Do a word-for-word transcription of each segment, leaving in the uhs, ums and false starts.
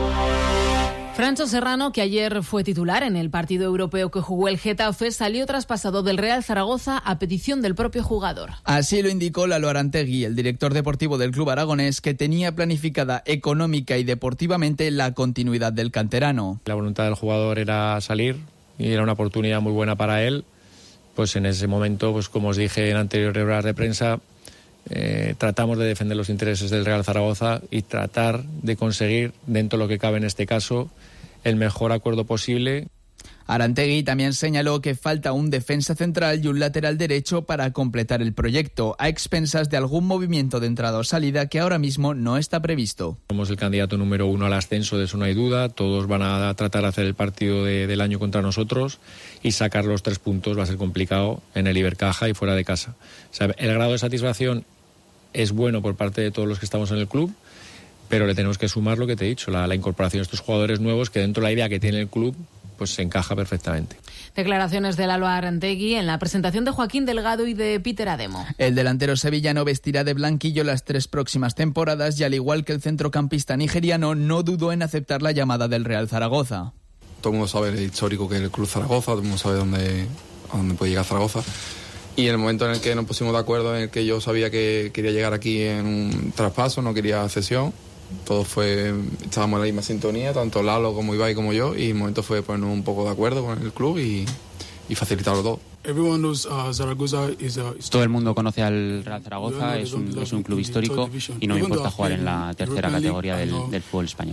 Francho Serrano, que ayer fue titular en el partido europeo que jugó el Getafe, salió traspasado del Real Zaragoza a petición del propio jugador. Así lo indicó Lalo Arantegui, el director deportivo del club aragonés, que tenía planificada económica y deportivamente la continuidad del canterano. La voluntad del jugador era salir y era una oportunidad muy buena para él. Pues en ese momento, pues como os dije en anteriores horas de prensa, Eh, tratamos de defender los intereses del Real Zaragoza y tratar de conseguir, dentro de lo que cabe en este caso, el mejor acuerdo posible. Arantegui también señaló que falta un defensa central y un lateral derecho para completar el proyecto, a expensas de algún movimiento de entrada o salida que ahora mismo no está previsto. Somos el candidato número uno al ascenso, de eso no hay duda. Todos van a tratar de hacer el partido de, del año contra nosotros y sacar los tres puntos va a ser complicado en el Ibercaja y fuera de casa. O sea, el grado de satisfacción es bueno por parte de todos los que estamos en el club, pero le tenemos que sumar lo que te he dicho, la, la incorporación de estos jugadores nuevos que dentro de la idea que tiene el club pues se encaja perfectamente. Declaraciones de Lalo Arantegui en la presentación de Joaquín Delgado y de Peter Ademo. El delantero sevillano vestirá de blanquillo las tres próximas temporadas y, al igual que el centrocampista nigeriano, no dudó en aceptar la llamada del Real Zaragoza. Todo el mundo sabe el histórico que es el club Zaragoza, todo el mundo sabe dónde, a dónde puede llegar Zaragoza. Y en el momento en el que nos pusimos de acuerdo, en el que yo sabía que quería llegar aquí en un traspaso, no quería cesión, todo fue, estábamos en la misma sintonía, tanto Lalo como Ibai como yo, y el momento fue ponernos un poco de acuerdo con el club y, y facilitarlo todo. Todo el mundo conoce al Real Zaragoza, es un, es un club histórico y no me importa jugar en la tercera categoría del, del fútbol español.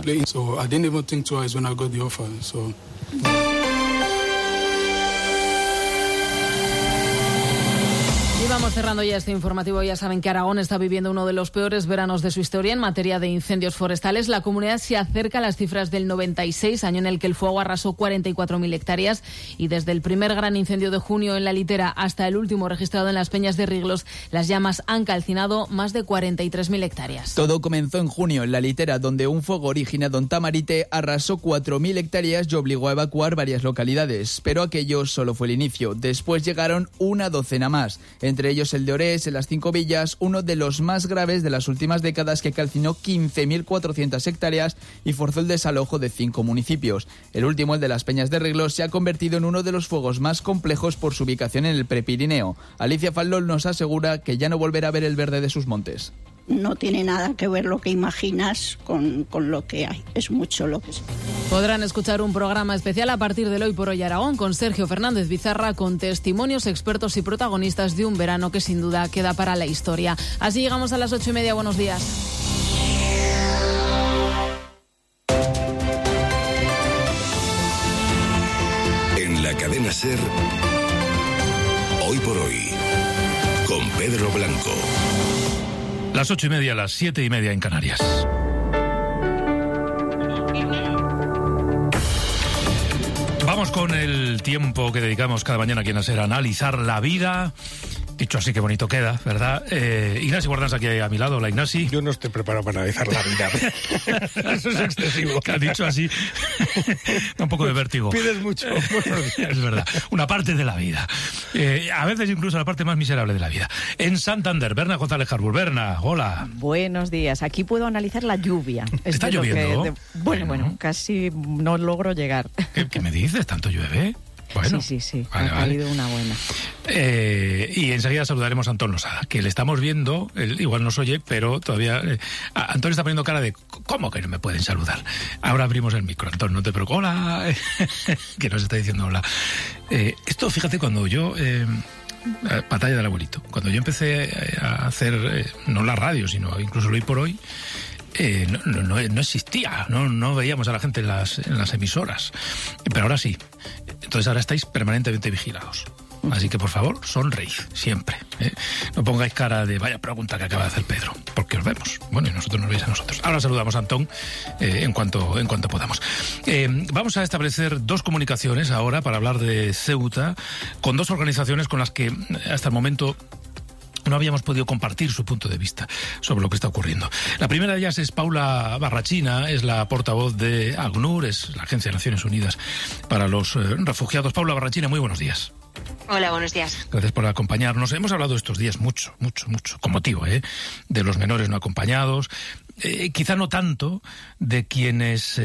Y vamos cerrando ya este informativo. Ya saben que Aragón está viviendo uno de los peores veranos de su historia en materia de incendios forestales. La comunidad se acerca a las cifras del noventa y seis, año en el que el fuego arrasó cuarenta y cuatro mil hectáreas. Y desde el primer gran incendio de junio en La Litera hasta el último registrado en las Peñas de Riglos, las llamas han calcinado más de cuarenta y tres mil hectáreas. Todo comenzó en junio en La Litera, donde un fuego originado en Tamarite arrasó cuatro mil hectáreas y obligó a evacuar varias localidades. Pero aquello solo fue el inicio. Después llegaron una docena más, entre ellos el de Orés, en las Cinco Villas, uno de los más graves de las últimas décadas, que calcinó quince mil cuatrocientas hectáreas y forzó el desalojo de cinco municipios. El último, el de las Peñas de Riglos, se ha convertido en uno de los fuegos más complejos por su ubicación en el Prepirineo. Alicia Fallol nos asegura que ya no volverá a ver el verde de sus montes. No tiene nada que ver lo que imaginas con, con lo que hay. Es mucho lo que es. Podrán escuchar un programa especial a partir del Hoy por Hoy Aragón con Sergio Fernández Bizarra, con testimonios, expertos y protagonistas de un verano que sin duda queda para la historia. Así llegamos a las ocho y media. Buenos días. En la cadena SER, Hoy por Hoy, con Pedro Blanco. Las ocho y media, las siete y media en Canarias. Vamos con el tiempo que dedicamos cada mañana aquí en SER a analizar la vida. Dicho así, qué bonito queda, ¿verdad? Eh, Ignasi Guardans aquí a mi lado. Hola, Ignasi. Yo no estoy preparado para analizar la vida. Eso es excesivo. Que ha dicho así. Da un poco de vértigo. Pides mucho. Es verdad. Una parte de la vida. Eh, a veces incluso la parte más miserable de la vida. En Santander, Berna González Harbour. Berna, hola. Buenos días. Aquí puedo analizar la lluvia. ¿Está lloviendo? Que de... bueno, bueno, bueno, casi no logro llegar. ¿Qué, qué me dices? ¿Tanto llueve? Bueno, sí, sí, sí, vale, ha vale. caído una buena. Eh, y enseguida saludaremos a Antón Losada, que le estamos viendo, él igual nos oye, pero todavía... Eh, Antón está poniendo cara de, ¿cómo que no me pueden saludar? Ahora abrimos el micro, Antón, no te preocupes. ¡Hola! Que nos está diciendo hola. Eh, esto, fíjate, cuando yo... Eh, batalla del abuelito. Cuando yo empecé a hacer, eh, no la radio, sino incluso el Hoy por Hoy, Eh, no, no, no existía, no, no veíamos a la gente en las, en las emisoras, pero ahora sí. Entonces ahora estáis permanentemente vigilados. Así que por favor, sonreíd siempre, ¿eh? No pongáis cara de vaya pregunta que acaba de hacer Pedro, porque os vemos. Bueno, y nosotros nos veis a nosotros. Ahora saludamos a Antón eh, en cuanto en cuanto podamos. Eh, vamos a establecer dos comunicaciones ahora para hablar de Ceuta, con dos organizaciones con las que hasta el momento no habíamos podido compartir su punto de vista sobre lo que está ocurriendo. La primera de ellas es Paula Barrachina, es la portavoz de ACNUR, es la Agencia de Naciones Unidas para los eh, Refugiados. Paula Barrachina, muy buenos días. Hola, buenos días. Gracias por acompañarnos. Hemos hablado estos días mucho, mucho, mucho, con motivo, ¿eh? de los menores no acompañados, eh, quizá no tanto de quienes... Eh,